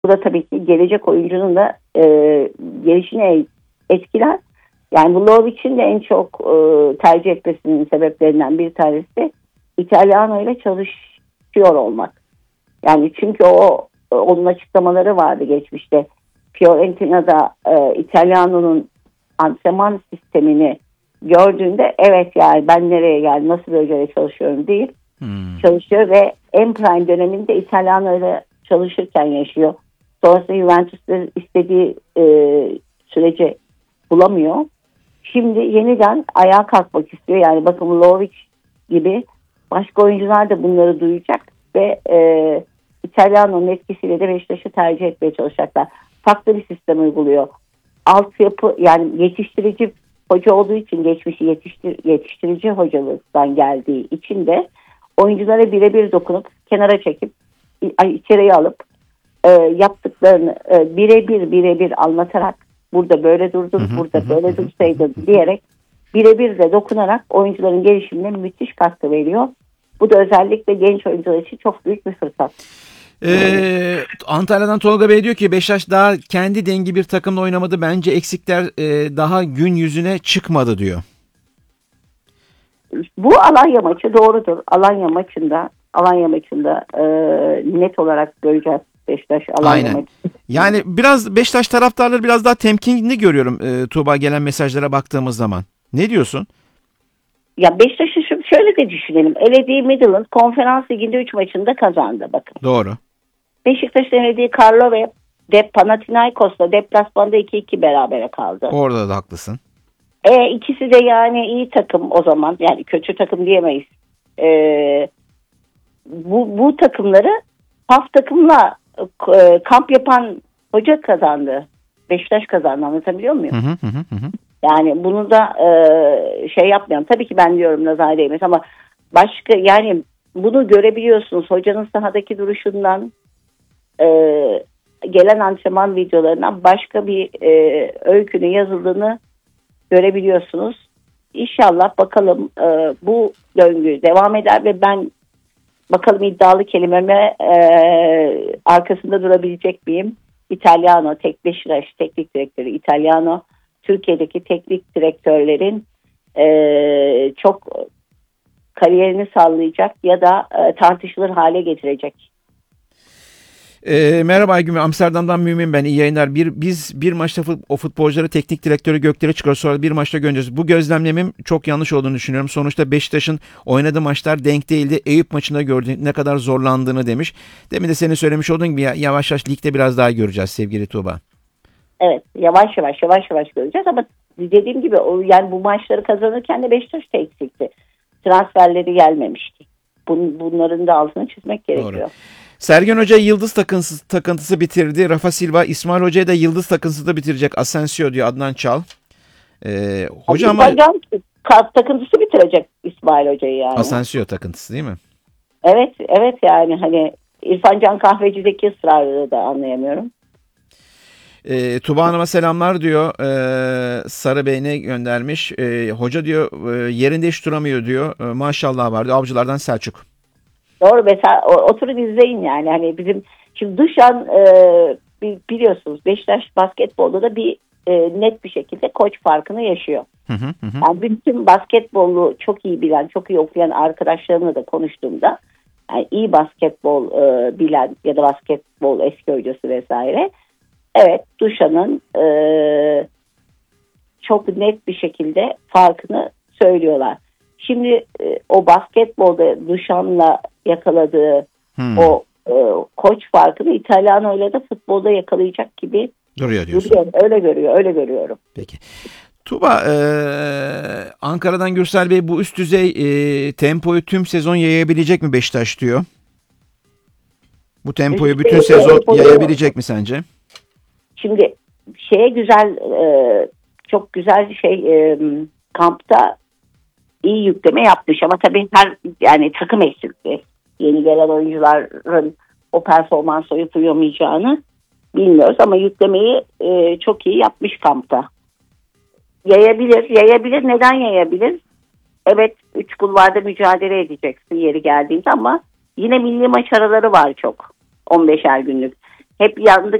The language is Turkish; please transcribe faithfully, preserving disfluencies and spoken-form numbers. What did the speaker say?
Bu da tabii ki gelecek oyuncunun da e, gelişine etkiler. Yani Vlahovic'in de en çok e, tercih etmesinin sebeplerinden bir tanesi İtalyano ile çalışıyor olmak. Yani çünkü o onun açıklamaları vardı geçmişte. Fiorentina'da e, İtalyano'nun antrenman sistemini gördüğünde evet yani ben nereye geldim, nasıl böyle çalışıyorum değil. Hmm. Çalışıyor ve en prime döneminde İtalyano ile çalışırken yaşıyor. Sonrasında Juventus'ta istediği e, sürece bulamıyor. Şimdi yeniden ayağa kalkmak istiyor. Yani bakın Vlahovic gibi başka oyuncular da bunları duyacak ve e, İtalyano'nun etkisiyle de Beşiktaş'ı tercih etmeye çalışacaklar. Farklı bir sistem uyguluyor. Altyapı yani yetiştirici hoca olduğu için geçmişi yetiştir, yetiştirici hocalıktan geldiği için de oyunculara birebir dokunup kenara çekip içeriye alıp e, yaptıklarını e, birebir birebir anlatarak burada böyle durdun, burada böyle dursaydın diyerek birebir de dokunarak oyuncuların gelişimine müthiş katkı veriyor. Bu da özellikle genç oyuncular için çok büyük bir fırsat. Ee, Antalya'dan Tolga Bey diyor ki Beşiktaş daha kendi dengi bir takımla oynamadı. Bence eksikler e, daha gün yüzüne çıkmadı diyor. Bu Alanya maçı doğrudur. Alanya maçında Alanya maçında e, net olarak göreceğiz Beşiktaş Alanya Aynen. maçı. Yani biraz Beşiktaş taraftarları biraz daha temkinli görüyorum e, Tuğba gelen mesajlara baktığımız zaman. Ne diyorsun? Ya Beşiktaş'ı şöyle de düşünelim. Elediği Midland Konferans Ligi'nde üç maçında kazandı bakın. Doğru. Beşiktaş'ın elediği Karlo ve de Panathinaikos'la deplasmanda iki iki berabere kaldı. Orada da haklısın. E, ikisi de yani iyi takım o zaman. Yani kötü takım diyemeyiz. E, bu, bu takımları P A F takımla e, kamp yapan hoca kazandı. Beşiktaş kazandı, anlatabiliyor muyum? Hı hı hı hı. Yani bunu da e, şey yapmayalım. Tabii ki ben diyorum nazar değmez ama başka yani bunu görebiliyorsunuz. Hocanın sahadaki duruşundan e, gelen antrenman videolarından başka bir e, öykünün yazıldığını görebiliyorsunuz. İnşallah bakalım e, bu döngü devam eder ve ben bakalım iddialı kelimeme e, arkasında durabilecek miyim? İtalyano, tek Beşiktaş teknik direktörü İtalyano, Türkiye'deki teknik direktörlerin e, çok kariyerini sağlayacak ya da e, tartışılır hale getirecek. E, merhaba Aygün, Amsterdam'dan Mümin ben. İyi yayınlar. Bir, biz bir maçta fut, o futbolcuları teknik direktörü göklere çıkar, sonra bir maçta göreceğiz. Bu gözlemlemim çok yanlış olduğunu düşünüyorum. Sonuçta Beşiktaş'ın oynadığı maçlar denk değildi. Eyüp maçında gördük ne kadar zorlandığını demiş. Demin de senin söylemiş olduğun gibi yavaş yavaş ligde biraz daha göreceğiz sevgili Tuğba. Evet, yavaş yavaş yavaş yavaş göreceğiz ama dediğim gibi o yani bu maçları kazanırken de Beşiktaş da eksikti. Transferleri gelmemişti. Bun, bunların da altını çizmek gerekiyor. Doğru. Sergen Hoca yıldız takıntısı, takıntısı bitirdi. Rafa Silva, İsmail Hoca'ya da yıldız takıntısı da bitirecek. Asensio diyor Adnan Çal. Ee, hoca ama... Hocam takıntısı bitirecek İsmail Hoca'yı yani. Asensio takıntısı değil mi? Evet, evet yani hani İrfan Can Kahveci'deki ısrarını da anlayamıyorum. E, Tuba Hanım'a selamlar diyor. E, Sarı Bey'ine göndermiş. E, hoca diyor e, yerinde hiç duramıyor diyor. E, maşallah var diyor. Avcılardan Selçuk. Doğru, mesela oturun izleyin yani. Hani bizim şimdi Duşan e, biliyorsunuz Beşiktaş basketbolda da bir e, net bir şekilde koç farkını yaşıyor. Hı hı hı. Yani bütün basketbolu çok iyi bilen, çok iyi okuyan arkadaşlarımla da konuştuğumda yani iyi basketbol e, bilen ya da basketbol eski hocası vesaire. Evet, Duşan'ın e, çok net bir şekilde farkını söylüyorlar. Şimdi e, o basketbolda Duşan'la yakaladığı hmm. o e, koç farkını İtalyano'yla da futbolda yakalayacak gibi duruyor diyorsun. Duruyor. Öyle görüyor, öyle görüyorum. Peki. Tuba, e, Ankara'dan Gürsel Bey bu üst düzey e, tempoyu tüm sezon yayabilecek mi Beşiktaş diyor. Bu tempoyu bütün sezon yayabilecek mi sence? Şimdi şeye güzel, e, çok güzel şey e, kampta iyi yükleme yapmış ama tabii her yani takım eksikti. Yeni gelen oyuncuların o performansı uyutamayacağını bilmiyoruz ama yüklemeyi e, çok iyi yapmış kampta. Yayabilir, yayabilir. Neden yayabilir? Evet, üç kulvarda mücadele edeceksin yeri geldiğinde ama yine milli maç araları var çok. on beşer günlük. hep yandık